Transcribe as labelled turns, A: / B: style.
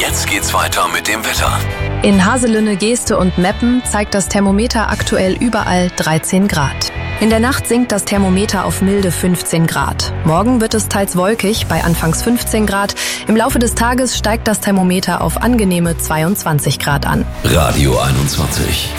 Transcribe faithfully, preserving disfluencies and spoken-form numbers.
A: Jetzt geht's weiter mit dem Wetter.
B: In Haselünne, Geeste und Meppen zeigt das Thermometer aktuell überall dreizehn Grad. In der Nacht sinkt das Thermometer auf milde fünfzehn Grad. Morgen wird es teils wolkig bei anfangs fünfzehn Grad. Im Laufe des Tages steigt das Thermometer auf angenehme zweiundzwanzig Grad an.
A: Radio einundzwanzig.